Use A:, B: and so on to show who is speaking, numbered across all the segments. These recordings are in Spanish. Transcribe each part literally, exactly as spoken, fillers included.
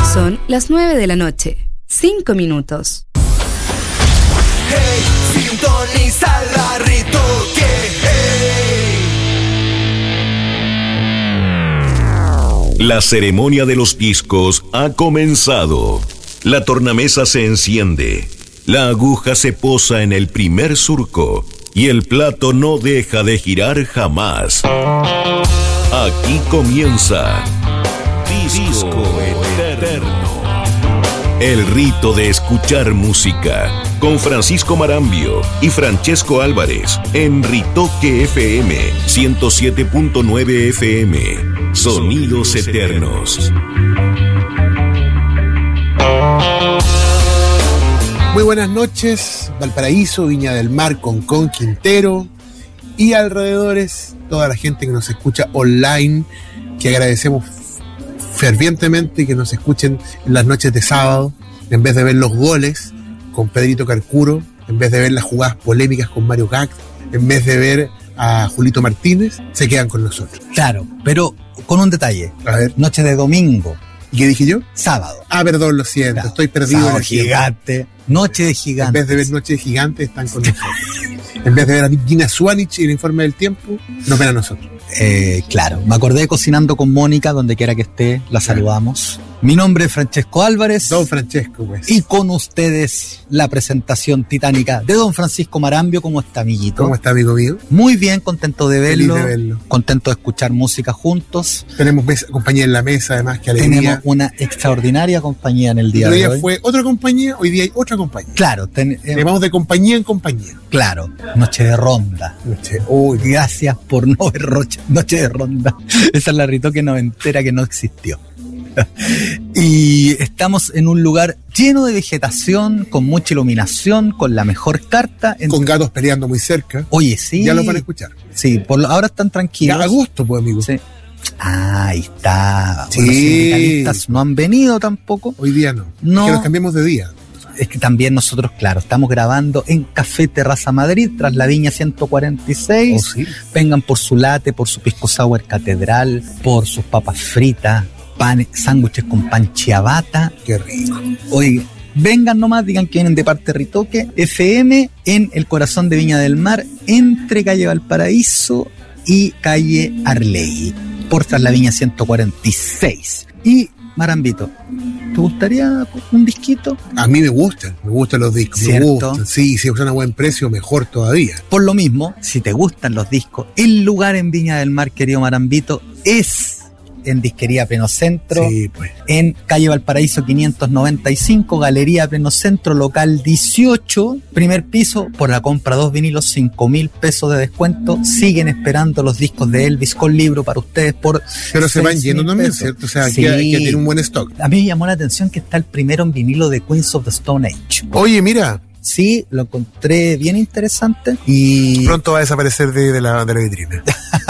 A: Son las nueve de la noche. Cinco minutos.
B: Hey, sintoniza la Ritoque. Hey.
C: La ceremonia de los discos ha comenzado. La tornamesa se enciende. La aguja se posa en el primer surco. Y el plato no deja de girar jamás. Aquí comienza Disco Eterno. El rito de escuchar música con Francisco Marambio y Francesco Álvarez en Ritoque F M ciento siete punto nueve F M. Sonidos Eternos.
D: Muy buenas noches, Valparaíso, Viña del Mar, Concón, Quintero y alrededores, toda la gente que nos escucha online, que agradecemos fervientemente que nos escuchen en las noches de sábado, en vez de ver los goles con Pedrito Carcuro, en vez de ver las jugadas polémicas con Mario Gac, en vez de ver a Julito Martínez, se quedan con nosotros.
E: Claro, pero con un detalle.
D: A ver.
E: Noche de domingo.
D: ¿Y qué dije yo?
E: Sábado.
D: Ah, perdón, lo siento, claro. Estoy perdido.
E: Sábado
D: en el
E: gigante. Noche de gigantes.
D: En vez de ver Noche de Gigantes, están con nosotros. En vez de ver a Gina Swanich y el informe del tiempo, nos ven a nosotros.
E: Eh, claro, me acordé de Cocinando con Mónica, donde quiera que esté, la saludamos. Mi nombre es Francesco Álvarez.
D: Don Francesco, pues.
E: Y con ustedes la presentación titánica de Don Francisco Marambio. ¿Cómo está, amiguito?
D: ¿Cómo está, amigo mío?
E: Muy bien, contento de verlo.
D: Feliz de verlo.
E: Contento de escuchar música juntos.
D: Tenemos mesa, compañía en la mesa, además, que alegría.
E: Tenemos una extraordinaria compañía en el día
D: el
E: de
D: día
E: hoy.
D: Fue otra compañía, hoy día hay otra compañía.
E: Claro. Ten, eh,
D: vamos de compañía en compañía.
E: Claro, Noche de Ronda.
D: Noche, uy,
E: gracias por no ver rocha, Noche de Ronda. Esa es la Ritoque noventera que no existió. Y estamos en un lugar lleno de vegetación, con mucha iluminación, con la mejor carta. En...
D: Con gatos peleando muy cerca.
E: Oye, sí.
D: Ya lo van a escuchar.
E: Sí, por lo, ahora están tranquilos.
D: Ya a gusto, pues, amigo.
E: Sí. Ah, ahí está.
D: Sí.
E: Los sindicalistas no han venido tampoco.
D: Hoy día no.
E: No.
D: Es que nos cambiamos de día.
E: Es que también nosotros, claro, estamos grabando en Café Terraza Madrid, tras la Viña ciento cuarenta y seis.
D: Oh, sí.
E: Vengan por su latte, por su pisco sour catedral, por sus papas fritas, pan, sándwiches con pan ciabatta.
D: Qué rico.
E: Oye, vengan nomás, digan que vienen de parte Ritoque F M en el corazón de Viña del Mar, entre calle Valparaíso y calle Arlegui, por tras la Viña ciento cuarenta y seis. Y Marambito, ¿te gustaría un disquito?
D: A mí me gustan, me gustan los discos,
E: ¿cierto?
D: Me gustan. Sí, si son a buen precio, mejor todavía.
E: Por lo mismo, si te gustan los discos, el lugar en Viña del Mar, querido Marambito, es en Disquería Pleno Centro,
D: sí, pues.
E: En calle Valparaíso quinientos noventa y cinco, Galería Pleno Centro, local dieciocho, primer piso. Por la compra de dos vinilos, cinco mil pesos de descuento. Siguen esperando los discos de Elvis con libro para ustedes por
D: pero se van yendo también, ¿cierto? O sea, sí. que, que tiene un buen stock.
E: A mí me llamó la atención que está el primero en vinilo de Queens of the Stone Age.
D: Oye, mira.
E: Sí, lo encontré bien interesante y...
D: Pronto va a desaparecer de, de, la, de la vitrina.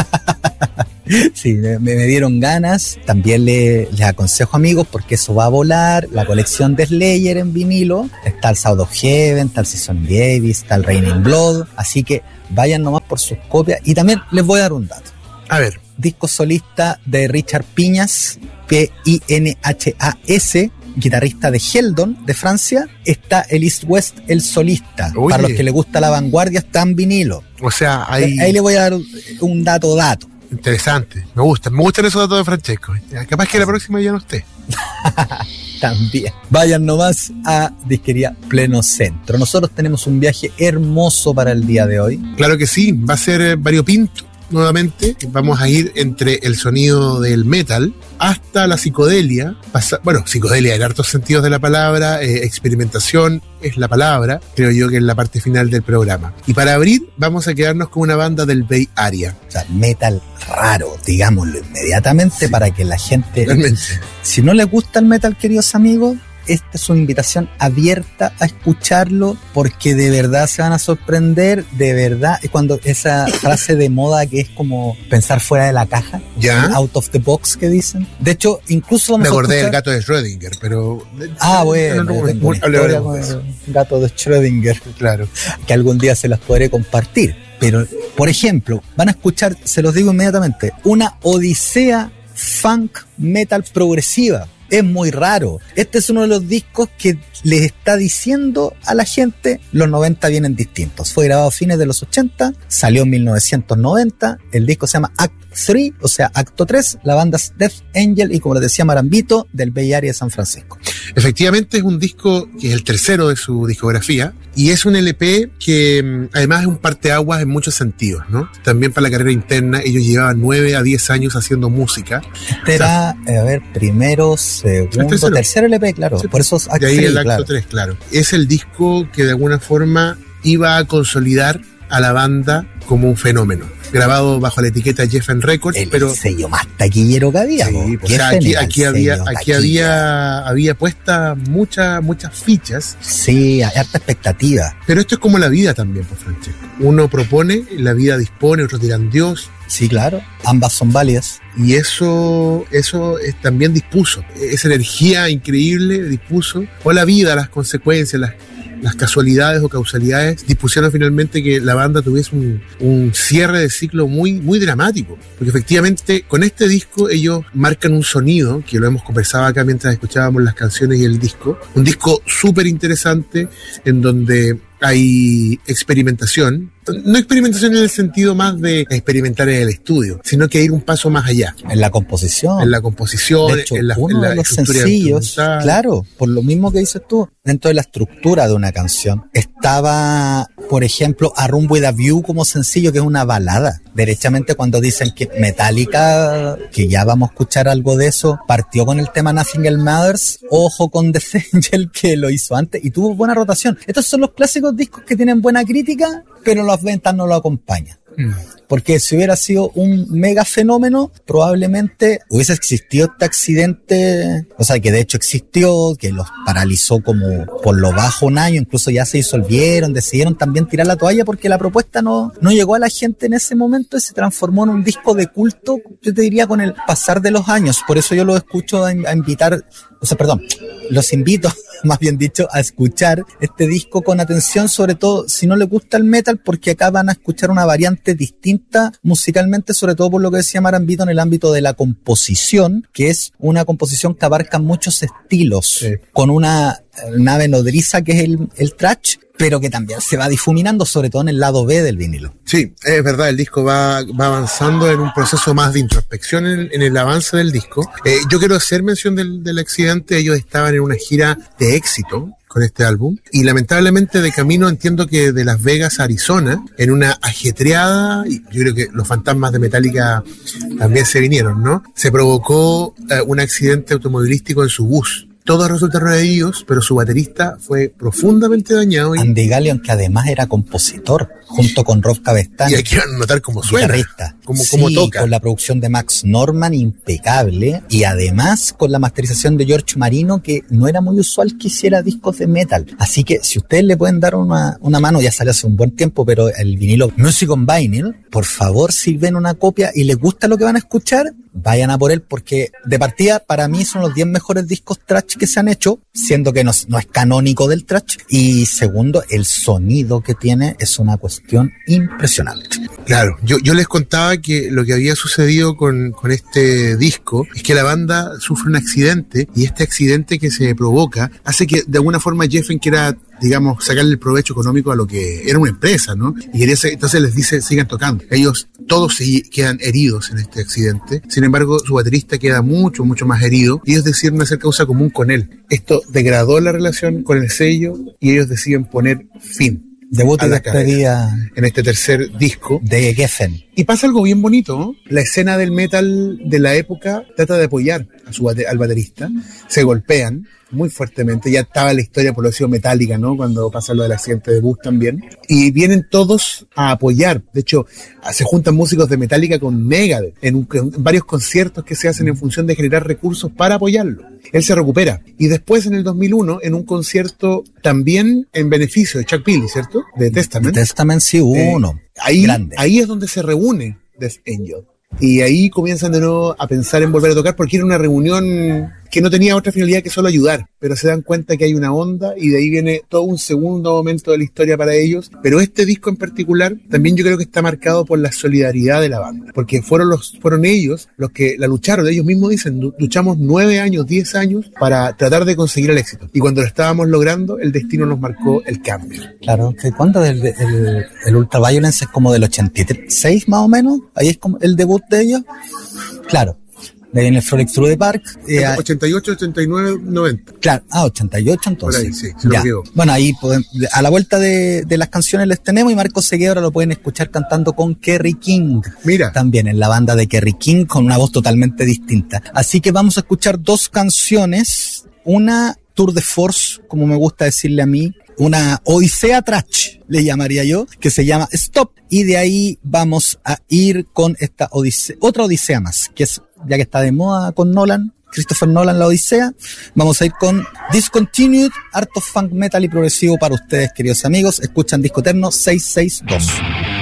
E: Sí, me, me dieron ganas. También le, les aconsejo, amigos, porque eso va a volar. La colección de Slayer en vinilo. Está el Sound of Heaven, está el Season Davis, está el Raining Blood. Así que vayan nomás por sus copias. Y también les voy a dar un dato.
D: A ver.
E: Disco solista de Richard Piñas, P I N H A S, guitarrista de Heldon, de Francia. Está el East West, el solista. Oye. Para los que les gusta la vanguardia, está en vinilo.
D: O sea, ahí...
E: Ahí le voy a dar un dato, dato.
D: Interesante, me gustan, me gustan esos datos de Francesco. Capaz que la próxima ya no esté.
E: También. Vayan nomás a Disquería Pleno Centro. Nosotros tenemos un viaje hermoso para el día de hoy.
D: Claro que sí, va a ser variopinto. Nuevamente, vamos a ir entre el sonido del metal hasta la psicodelia. Pasa, bueno, psicodelia en hartos sentidos de la palabra, eh, experimentación es la palabra, creo yo que es la parte final del programa. Y para abrir, vamos a quedarnos con una banda del Bay Area.
E: O sea, metal raro, digámoslo inmediatamente, sí, para que la gente...
D: Realmente.
E: Si no les gusta el metal, queridos amigos, esta es una invitación abierta a escucharlo, porque de verdad se van a sorprender, de verdad. Es cuando esa frase de moda que es como pensar fuera de la caja,
D: ¿ya?
E: Out of the box, que dicen. De hecho, incluso vamos
D: Me acordé
E: a
D: del gato de Schrödinger, pero...
E: Ah, bueno, no, no, tengo una historia con el gato de Schrödinger,
D: claro,
E: que algún día se las podré compartir. Pero, por ejemplo, van a escuchar, se los digo inmediatamente, una odisea funk metal progresiva. es muy raro. Este es uno de los discos que les está diciendo a la gente, los noventa vienen distintos. Fue grabado a fines de los ochenta, salió en mil novecientos noventa, el disco se llama Act tres, o sea, Acto tres, la banda es Death Angel y como les decía Marambito, del Bay Area de San Francisco.
D: Efectivamente es un disco que es el tercero de su discografía y es un L P que además es un parteaguas en muchos sentidos, ¿no? También para la carrera interna, ellos llevaban nueve a diez años haciendo música.
E: Este o sea, era, a ver, primero, segundo, tercero L P, claro, sí, por eso es Act
D: tres, el Acto
E: claro.
D: tres, claro. Es el disco que de alguna forma iba a consolidar a la banda como un fenómeno. Grabado bajo la etiqueta Geffen Records,
E: el
D: pero
E: sello más taquillero que había.
D: Sí, o sea, aquí, aquí había, aquí había, había puesta muchas, muchas fichas.
E: Sí, harta expectativa.
D: Pero esto es como la vida también, pues, Francesco. Uno propone, la vida dispone, otros dirán Dios.
E: Sí, claro, ambas son válidas.
D: Y eso, eso es, también dispuso, esa energía increíble dispuso, o la vida, las consecuencias, las las casualidades o causalidades dispusieron finalmente que la banda tuviese un, un cierre de ciclo muy, muy dramático. Porque efectivamente con este disco ellos marcan un sonido, que lo hemos conversado acá mientras escuchábamos las canciones y el disco, un disco súper interesante en donde hay experimentación, no experimentación en el sentido más de experimentar en el estudio, sino que ir un paso más allá.
E: En la composición.
D: En la composición,
E: de hecho,
D: en la,
E: uno
D: en la
E: de los sencillos, claro, por lo mismo que dices tú, dentro de la estructura de una canción, estaba, por ejemplo, A Room With A View como sencillo, que es una balada. Derechamente cuando dicen que Metallica, que ya vamos a escuchar algo de eso, partió con el tema Nothing Else Matters, ojo con Death Angel que lo hizo antes y tuvo buena rotación. Estos son los clásicos discos que tienen buena crítica, pero las ventas no lo acompañan. Mm. Porque si hubiera sido un mega fenómeno, probablemente hubiese existido este accidente, o sea, que de hecho existió, que los paralizó como por lo bajo un año, incluso ya se disolvieron, decidieron también tirar la toalla porque la propuesta no, no llegó a la gente en ese momento y se transformó en un disco de culto, yo te diría, con el pasar de los años. Por eso yo los escucho a, a invitar, o sea, perdón, los invito, más bien dicho, a escuchar este disco con atención, sobre todo si no les gusta el metal, porque acá van a escuchar una variante distinta musicalmente, sobre todo por lo que decía Marambito en el ámbito de la composición, que es una composición que abarca muchos estilos, sí, con una nave nodriza que es el, el thrash, pero que también se va difuminando, sobre todo en el lado B del vinilo.
D: Sí, es verdad, el disco va, va avanzando en un proceso más de introspección en el, en el avance del disco. Eh, yo quiero hacer mención del, del accidente. Ellos estaban en una gira de éxito con este álbum y lamentablemente de camino, entiendo que de Las Vegas a Arizona, en una ajetreada, y yo creo que los fantasmas de Metallica también se vinieron, ¿no? Se provocó eh, un accidente automovilístico en su bus. Todos resultaron heridos, pero su baterista fue profundamente dañado. Y
E: Andy Gallion, que además era compositor, junto con Rob Cabestany.
D: Y hay que notar cómo suena.
E: Guitarrista.
D: Cómo,
E: sí,
D: cómo toca.
E: Con la producción de Max Norman, impecable. Y además con la masterización de George Marino, que no era muy usual que hiciera discos de metal. Así que si ustedes le pueden dar una, una mano, ya salió hace un buen tiempo, pero el vinilo Music on Vinyl, por favor, si ven una copia y les gusta lo que van a escuchar, vayan a por él, porque de partida para mí son los diez mejores discos thrash que se han hecho, siendo que no, no es canónico del thrash, y segundo, el sonido que tiene es una cuestión impresionante.
D: Claro, yo, yo les contaba que lo que había sucedido con, con este disco es que la banda sufre un accidente, y este accidente que se provoca hace que de alguna forma Geffen quiera, digamos, sacarle el provecho económico a lo que era una empresa, ¿no? Y quería, entonces les dice, sigan tocando. Ellos todos se quedan heridos en este accidente. Sin embargo, su baterista queda mucho, mucho más herido, y ellos deciden hacer causa común con él. Esto degradó la relación con el sello y ellos deciden poner fin.
E: Debut y despedida
D: en este tercer disco
E: de Geffen.
D: Y pasa algo bien bonito, ¿no? La escena del metal de la época trata de apoyar a su bate- al baterista. Se golpean muy fuertemente. Ya estaba la historia por lo sido Metallica, ¿no? Cuando pasa lo del accidente de bus también. Y vienen todos a apoyar. De hecho, se juntan músicos de Metallica con Megadeth en, un, en varios conciertos que se hacen en función de generar recursos para apoyarlo. Él se recupera. Y después, en el dos mil uno, en un concierto también en beneficio de Chuck Billy, ¿cierto? De Testament.
E: De Testament sí hubo eh, uno.
D: Ahí,
E: grande.
D: Ahí es donde se reúne Death Angel. Y ahí comienzan de nuevo a pensar en volver a tocar, porque era una reunión que no tenía otra finalidad que solo ayudar, pero se dan cuenta que hay una onda y de ahí viene todo un segundo momento de la historia para ellos. Pero este disco en particular también yo creo que está marcado por la solidaridad de la banda, porque fueron los fueron ellos los que la lucharon. Ellos mismos dicen, luchamos nueve años, diez años para tratar de conseguir el éxito, y cuando lo estábamos logrando el destino nos marcó el cambio.
E: Claro, que cuando el, el, el Ultraviolence es como del ochenta y seis más o menos, ahí es como el debut de ellos. Claro, de ahí en el Frolic Through the Park. Eh,
D: ochenta y ocho, ochenta y nueve, noventa.
E: Claro, ah, ochenta y ocho entonces.
D: Por ahí, sí, se lo quedó.
E: Bueno, ahí podemos, a la vuelta de, de las canciones les tenemos, y Marcos Seguedora lo pueden escuchar cantando con Kerry King.
D: Mira.
E: También en la banda de Kerry King, con una voz totalmente distinta. Así que vamos a escuchar dos canciones, una tour de force, como me gusta decirle a mí, una odisea trash, le llamaría yo, que se llama Stop, y de ahí vamos a ir con esta odisea, otra odisea más, que es, ya que está de moda con Nolan, Christopher Nolan, la odisea, vamos a ir con Discontinued, Art of Funk, Metal y Progresivo para ustedes, queridos amigos. Escuchan Disco Eterno seiscientos sesenta y dos.